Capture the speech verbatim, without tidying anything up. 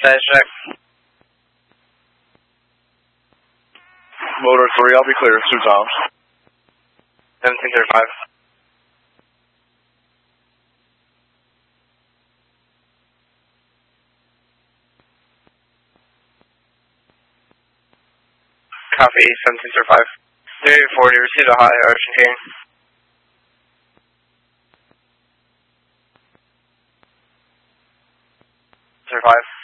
status check. Motor three, I'll be clear two times. seventeen thirty-five. Copy, seventeen thirty-five. three forty, received a high Argentine. thirty-five.